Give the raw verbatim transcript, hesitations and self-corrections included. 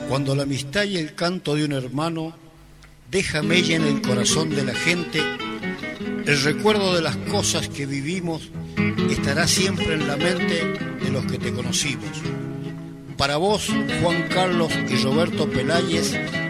Cuando la amistad y el canto de un hermano deja mella en el corazón de la gente, el recuerdo de las cosas que vivimos estará siempre en la mente de los que te conocimos. Para vos, Juan Carlos y Roberto Peláez,